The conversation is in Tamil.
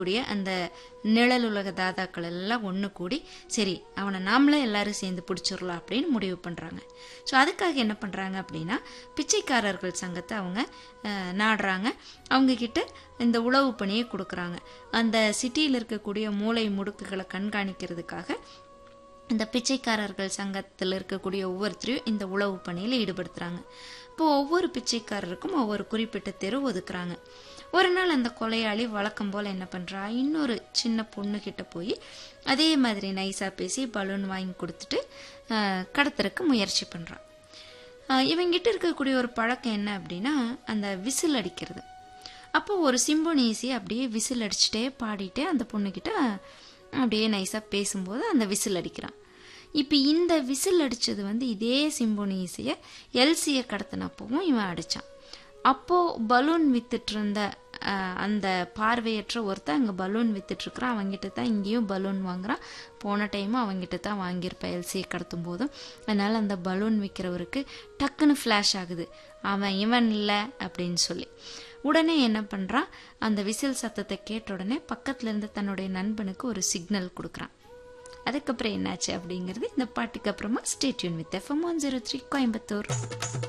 அந்த நிழல் உலக தாதாக்கள் எல்லாம் ஒன்று கூடி சரி அவனை நாமளே எல்லாரும் சேர்ந்து பிடிச்சிடலாம் அப்படின்னு முடிவு பண்ணுறாங்க. ஸோ அதுக்காக என்ன பண்ணுறாங்க அப்படின்னா பிச்சைக்காரர்கள் சங்கத்தை அவங்க நாடுறாங்க. அவங்கக்கிட்ட இந்த உளவு பணியை கொடுக்குறாங்க. அந்த சிட்டியில் இருக்கக்கூடிய மூளை முடுக்குகளை கண்காணிக்கிறதுக்காக இந்த பிச்சைக்காரர்கள் சங்கத்தில் இருக்கக்கூடிய ஒவ்வொருத்தரையும் இந்த உளவு பணியில் ஈடுபடுத்துகிறாங்க. இப்போ ஒவ்வொரு பிச்சைக்காரருக்கும் ஒவ்வொரு குறிப்பிட்ட தெரு ஒதுக்குறாங்க. ஒரு நாள் அந்த கொலையாளி வழக்கம் போல் என்ன பண்ணுறா, இன்னொரு சின்ன பொண்ணுக்கிட்ட போய் அதே மாதிரி நைஸாக பேசி பலூன் வாங்கி கொடுத்துட்டு கடத்துறதுக்கு முயற்சி பண்ணுறான். இவங்கிட்ட இருக்கக்கூடிய ஒரு பழக்கம் என்ன அப்படின்னா அந்த விசில் அடிக்கிறது. அப்போ ஒரு சிம்போனீசி அப்படியே விசில் அடிச்சுட்டே பாடிட்டே அந்த பொண்ணுக்கிட்ட அப்படியே நைஸாக பேசும்போது அந்த விசில் அடிக்கிறான். இப்போ இந்த விசில் அடித்தது இதே சிம்போனீசியை எல்சியை கடத்தினப்பவும் இவன் அடித்தான். அப்போது பலூன் வித்துட்டு இருந்த அந்த பார்வையற்ற ஒருத்தன் அங்கே பலூன் வித்துட்ருக்குறான். அவங்ககிட்ட தான் இங்கேயும் பலூன் வாங்குறான். போன டைமும் அவங்ககிட்ட தான் வாங்கியிருப்பேன் எல்சியை கடத்தும் போதும். அதனால் அந்த பலூன் விற்கிறவருக்கு டக்குன்னு ஃப்ளாஷ் ஆகுது இவன் இல்லை அப்படின்னு சொல்லி. உடனே என்ன பண்ணுறான், அந்த விசில் சத்தத்தை கேட்ட உடனே பக்கத்தில் இருந்து தன்னுடைய நண்பனுக்கு ஒரு சிக்னல் கொடுக்குறான். அதுக்கப்புறம் என்னாச்சு அப்படிங்கிறது இந்த பாட்டுக்கு அப்புறமா stay tune with FM 103 Coimbatore.